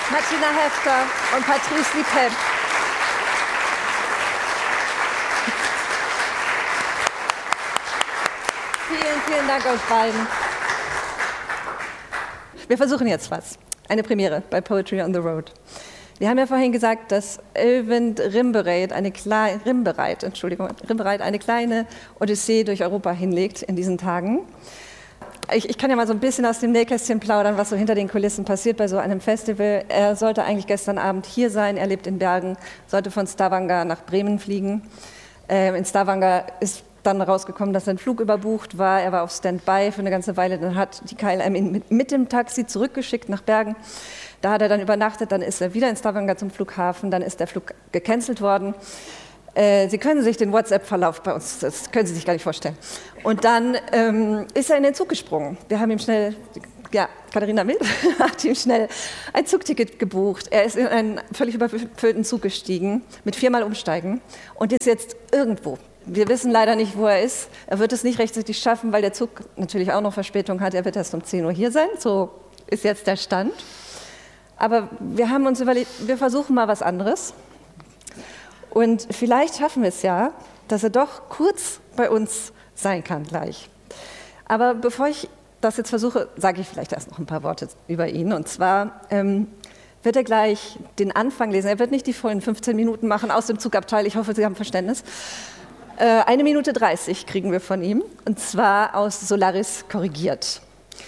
Martina Hefter und Patrice Lipep. Vielen, vielen Dank euch beiden. Wir versuchen jetzt was. Eine Premiere bei Poetry on the Road. Wir haben ja vorhin gesagt, dass Øyvind Rimbereit eine kleine Odyssee durch Europa hinlegt in diesen Tagen. Ich kann ja mal so ein bisschen aus dem Nähkästchen plaudern, was so hinter den Kulissen passiert bei so einem Festival. Er sollte eigentlich gestern Abend hier sein, er lebt in Bergen, sollte von Stavanger nach Bremen fliegen. In Stavanger ist dann rausgekommen, dass sein Flug überbucht war. Er war auf Standby für eine ganze Weile. Dann hat die KLM ihn mit dem Taxi zurückgeschickt nach Bergen. Da hat er dann übernachtet, dann ist er wieder in Stavanger zum Flughafen, dann ist der Flug gecancelt worden. Sie können sich den WhatsApp-Verlauf bei uns, das können Sie sich gar nicht vorstellen. Und dann ist er in den Zug gesprungen. Wir haben ihm schnell, Katharina Mild hat ihm schnell ein Zugticket gebucht. Er ist in einen völlig überfüllten Zug gestiegen, mit 4-mal Umsteigen und ist jetzt irgendwo. Wir wissen leider nicht, wo er ist. Er wird es nicht rechtzeitig schaffen, weil der Zug natürlich auch noch Verspätung hat. Er wird erst um 10 Uhr hier sein, so ist jetzt der Stand. Aber wir haben uns überlegt, wir versuchen mal was anderes. Und vielleicht schaffen wir es ja, dass er doch kurz bei uns sein kann gleich. Aber bevor ich das jetzt versuche, sage ich vielleicht erst noch ein paar Worte über ihn. Und zwar wird er gleich den Anfang lesen. Er wird nicht die vollen 15 Minuten machen aus dem Zugabteil. Ich hoffe, Sie haben Verständnis. 1 Minute 30 kriegen wir von ihm. Und zwar aus Solaris korrigiert.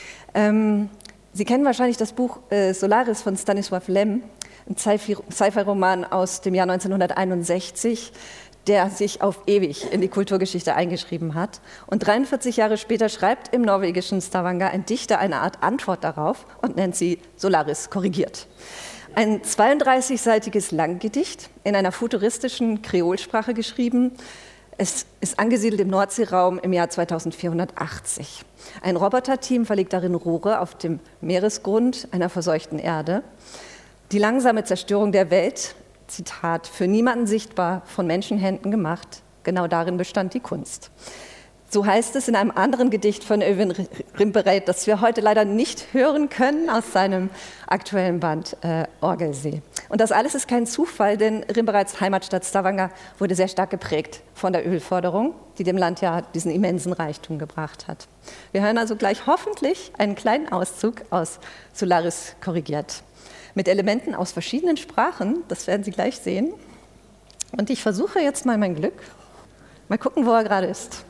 Sie kennen wahrscheinlich das Buch Solaris von Stanisław Lem, ein Sci-Fi-Roman aus dem Jahr 1961, der sich auf ewig in die Kulturgeschichte eingeschrieben hat. Und 43 Jahre später schreibt im norwegischen Stavanger ein Dichter eine Art Antwort darauf und nennt sie Solaris korrigiert. Ein 32-seitiges Langgedicht in einer futuristischen Kreolsprache geschrieben. Es ist angesiedelt im Nordseeraum im Jahr 2480. Ein Roboterteam verlegt darin Rohre auf dem Meeresgrund einer verseuchten Erde. Die langsame Zerstörung der Welt, Zitat, für niemanden sichtbar, von Menschenhänden gemacht, genau darin bestand die Kunst. So heißt es in einem anderen Gedicht von Øyvind Rimbereit, das wir heute leider nicht hören können aus seinem aktuellen Band Orgelsee. Und das alles ist kein Zufall, denn Rimbereits Heimatstadt Stavanger wurde sehr stark geprägt von der Ölförderung, die dem Land ja diesen immensen Reichtum gebracht hat. Wir hören also gleich hoffentlich einen kleinen Auszug aus Solaris korrigiert. Mit Elementen aus verschiedenen Sprachen, das werden Sie gleich sehen. Und ich versuche jetzt mal mein Glück. Mal gucken, wo er gerade ist.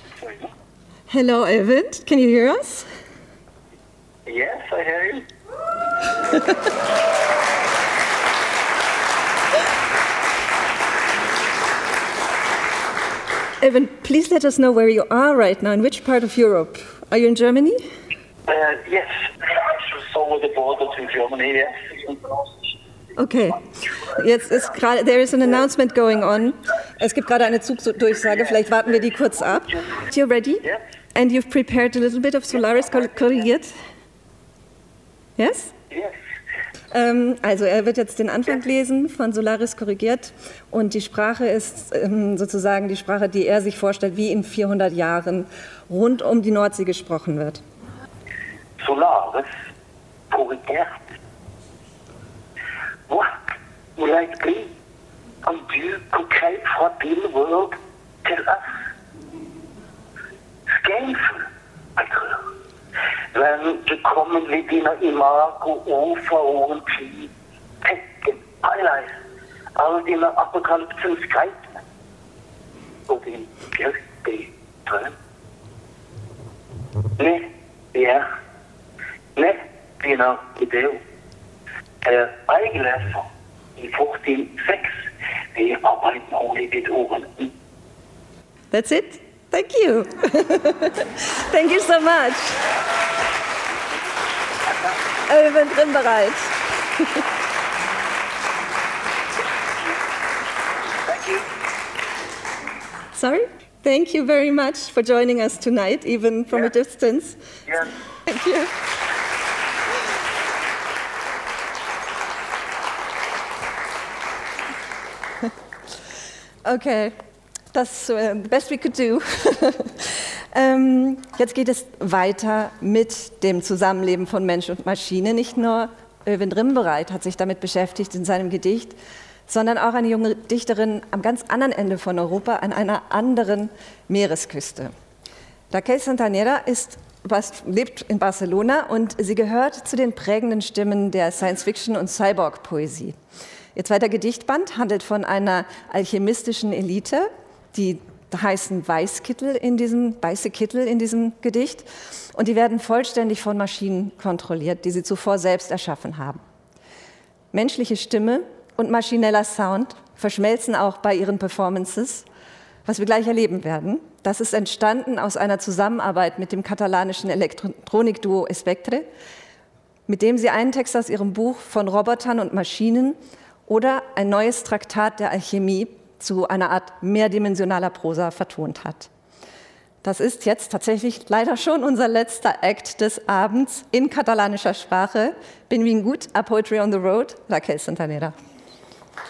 Hello, Øyvind. Can you hear us? Yes, I hear you. Øyvind, please let us know where you are right now. In which part of Europe? Are you in Germany? Yes, so over the border to Germany, yes. Okay. Jetzt ist gerade, there is an announcement going on. Es gibt gerade eine Zugdurchsage, vielleicht warten wir die kurz ab. You're ready? Yeah. And you've prepared a little bit of Solaris korrigiert? Yes? Yes. Also er wird jetzt den Anfang lesen von Solaris korrigiert und die Sprache ist sozusagen die Sprache, die er sich vorstellt, wie in 400 Jahren rund um die Nordsee gesprochen wird. Solaris korrigiert. What will it be? And you could create what the world tell us. Skamful, Michael. Wenn du kommen mit dina Imago, Ufer und Knie, Tecken, Highlights, all dina Apokalypsen Skriten, und die Kirche drin. Ne, ja, ne, dina Idee. Eigenleser i 46, vi arbeiden årlig ved årene. That's it? Thank you. Thank you so much. Øyvind Rimbereit. Thank you. Sorry? Thank you very much for joining us tonight, even from a distance. Yeah. Thank you. Okay, that's the best we could do. Jetzt geht es weiter mit dem Zusammenleben von Mensch und Maschine, nicht nur Övind Rimbereit hat sich damit beschäftigt in seinem Gedicht, sondern auch eine junge Dichterin am ganz anderen Ende von Europa, an einer anderen Meeresküste. Raquel Santanera lebt in Barcelona und sie gehört zu den prägenden Stimmen der Science-Fiction- und Cyborg-Poesie. Ihr zweiter Gedichtband handelt von einer alchemistischen Elite, die heißen weiße Kittel in diesem Gedicht, und die werden vollständig von Maschinen kontrolliert, die sie zuvor selbst erschaffen haben. Menschliche Stimme und maschineller Sound verschmelzen auch bei ihren Performances, was wir gleich erleben werden. Das ist entstanden aus einer Zusammenarbeit mit dem katalanischen Elektronikduo Espectre, mit dem sie einen Text aus ihrem Buch von Robotern und Maschinen oder ein neues Traktat der Alchemie zu einer Art mehrdimensionaler Prosa vertont hat. Das ist jetzt tatsächlich leider schon unser letzter Act des Abends in katalanischer Sprache. Benvingut a Poetry on the Road, Raquel Santanera.